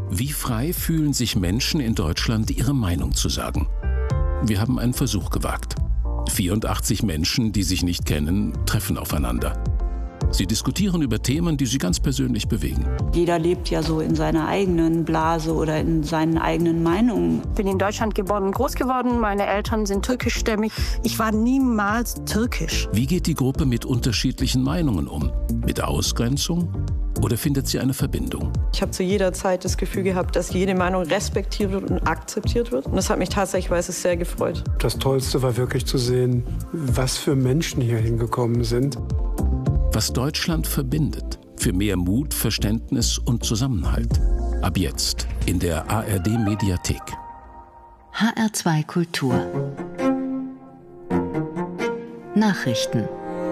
Wie frei fühlen sich Menschen in Deutschland, ihre Meinung zu sagen? Wir haben einen Versuch gewagt. 84 Menschen, die sich nicht kennen, treffen aufeinander. Sie diskutieren über Themen, die sie ganz persönlich bewegen. Jeder lebt ja so in seiner eigenen Blase oder in seinen eigenen Meinungen. Ich bin in Deutschland geboren und groß geworden. Meine Eltern sind türkischstämmig. Ich war niemals türkisch. Wie geht die Gruppe mit unterschiedlichen Meinungen um? Mit Ausgrenzung? Oder findet sie eine Verbindung? Ich habe zu jeder Zeit das Gefühl gehabt, dass jede Meinung respektiert wird und akzeptiert wird. Und das hat mich tatsächlich sehr gefreut. Das Tollste war wirklich zu sehen, was für Menschen hier hingekommen sind. Was Deutschland verbindet. Für mehr Mut, Verständnis und Zusammenhalt. Ab jetzt in der ARD-Mediathek. HR2 Kultur. Nachrichten.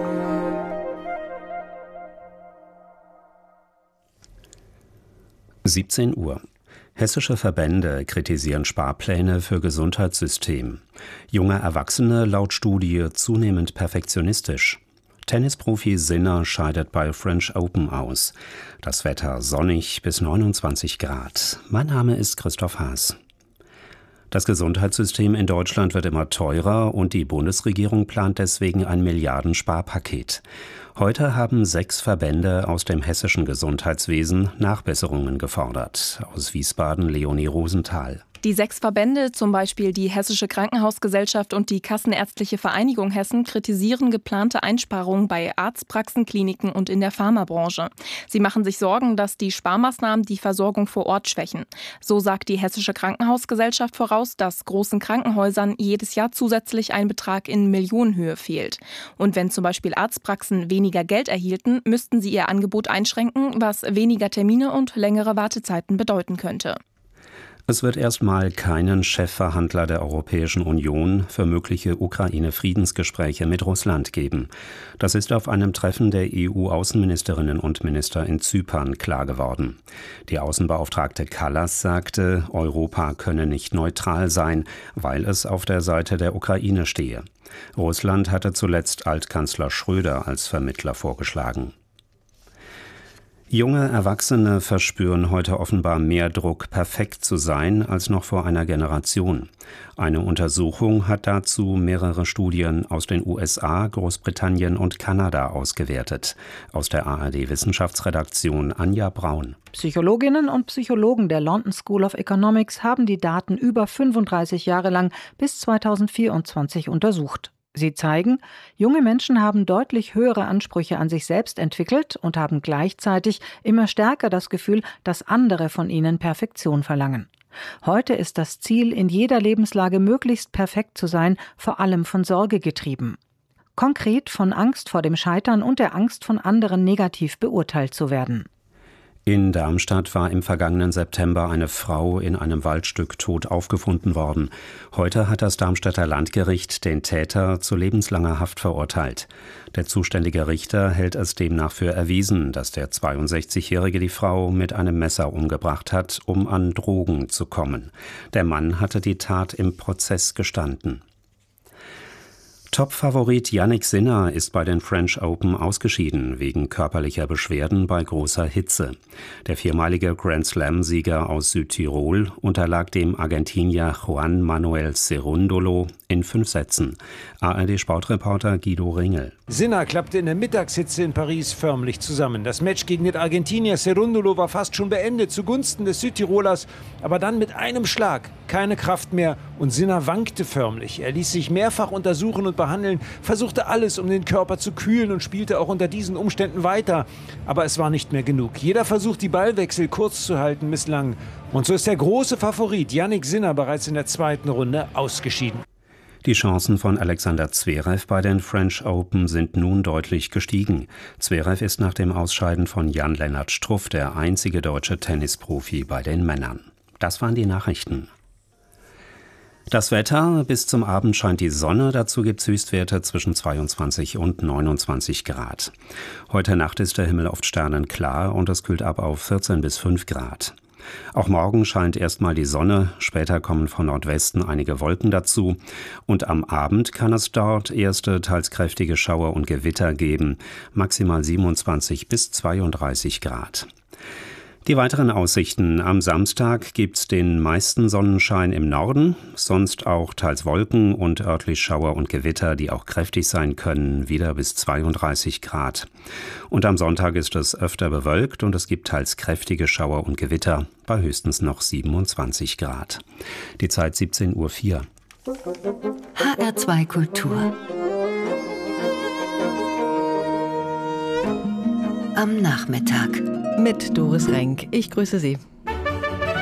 (17 Uhr). Hessische Verbände kritisieren Sparpläne für Gesundheitssystem. Junge Erwachsene laut Studie zunehmend perfektionistisch. Tennisprofi Sinner scheidet bei French Open aus. Das Wetter sonnig bis 29 Grad. Mein Name ist Christoph Haas. Das Gesundheitssystem in Deutschland wird immer teurer und die Bundesregierung plant deswegen ein Milliardensparpaket. Heute haben 6 Verbände aus dem hessischen Gesundheitswesen Nachbesserungen gefordert. Aus Wiesbaden Leonie Rosenthal. Die 6 Verbände, zum Beispiel die Hessische Krankenhausgesellschaft und die Kassenärztliche Vereinigung Hessen, kritisieren geplante Einsparungen bei Arztpraxen, Kliniken und in der Pharmabranche. Sie machen sich Sorgen, dass die Sparmaßnahmen die Versorgung vor Ort schwächen. So sagt die Hessische Krankenhausgesellschaft voraus, dass großen Krankenhäusern jedes Jahr zusätzlich ein Betrag in Millionenhöhe fehlt. Und wenn zum Beispiel Arztpraxen weniger Geld erhielten, müssten sie ihr Angebot einschränken, was weniger Termine und längere Wartezeiten bedeuten könnte. Es wird erstmal keinen Chefverhandler der Europäischen Union für mögliche Ukraine-Friedensgespräche mit Russland geben. Das ist auf einem Treffen der EU-Außenministerinnen und Minister in Zypern klar geworden. Die Außenbeauftragte Kallas sagte, Europa könne nicht neutral sein, weil es auf der Seite der Ukraine stehe. Russland hatte zuletzt Altkanzler Schröder als Vermittler vorgeschlagen. Junge Erwachsene verspüren heute offenbar mehr Druck, perfekt zu sein, als noch vor einer Generation. Eine Untersuchung hat dazu mehrere Studien aus den USA, Großbritannien und Kanada ausgewertet. Aus der ARD-Wissenschaftsredaktion Anja Braun. Psychologinnen und Psychologen der London School of Economics haben die Daten über 35 Jahre lang bis 2024 untersucht. Sie zeigen, junge Menschen haben deutlich höhere Ansprüche an sich selbst entwickelt und haben gleichzeitig immer stärker das Gefühl, dass andere von ihnen Perfektion verlangen. Heute ist das Ziel, in jeder Lebenslage möglichst perfekt zu sein, vor allem von Sorge getrieben. Konkret von Angst vor dem Scheitern und der Angst, von anderen negativ beurteilt zu werden. In Darmstadt war im vergangenen September eine Frau in einem Waldstück tot aufgefunden worden. Heute hat das Darmstädter Landgericht den Täter zu lebenslanger Haft verurteilt. Der zuständige Richter hält es demnach für erwiesen, dass der 62-Jährige die Frau mit einem Messer umgebracht hat, um an Drogen zu kommen. Der Mann hatte die Tat im Prozess gestanden. Top-Favorit Jannik Sinner ist bei den French Open ausgeschieden, wegen körperlicher Beschwerden bei großer Hitze. Der viermalige Grand-Slam-Sieger aus Südtirol unterlag dem Argentinier Juan Manuel Cerúndolo in 5 Sätzen. ARD-Sportreporter Guido Ringel. Sinner klappte in der Mittagshitze in Paris förmlich zusammen. Das Match gegen den Argentinier Cerúndolo war fast schon beendet zugunsten des Südtirolers. Aber dann mit einem Schlag, keine Kraft mehr und Sinner wankte förmlich. Er ließ sich mehrfach untersuchen und behandeln, versuchte alles, um den Körper zu kühlen und spielte auch unter diesen Umständen weiter. Aber es war nicht mehr genug. Jeder Versuch, die Ballwechsel kurz zu halten, misslang. Und so ist der große Favorit Jannik Sinner bereits in der 2. Runde ausgeschieden. Die Chancen von Alexander Zverev bei den French Open sind nun deutlich gestiegen. Zverev ist nach dem Ausscheiden von Jan-Lennart Struff der einzige deutsche Tennisprofi bei den Männern. Das waren die Nachrichten. Das Wetter: bis zum Abend scheint die Sonne, dazu gibt es Höchstwerte zwischen 22 und 29 Grad. Heute Nacht ist der Himmel oft sternenklar und es kühlt ab auf 14 bis 5 Grad. Auch morgen scheint erstmal die Sonne, später kommen von Nordwesten einige Wolken dazu und am Abend kann es dort erste, teils kräftige Schauer und Gewitter geben, maximal 27 bis 32 Grad. Die weiteren Aussichten. Am Samstag gibt's den meisten Sonnenschein im Norden, sonst auch teils Wolken und örtlich Schauer und Gewitter, die auch kräftig sein können, wieder bis 32 Grad. Und am Sonntag ist es öfter bewölkt und es gibt teils kräftige Schauer und Gewitter, bei höchstens noch 27 Grad. Die Zeit 17:04 Uhr. HR2 Kultur. Am Nachmittag. Mit Doris Renk. Ich grüße Sie.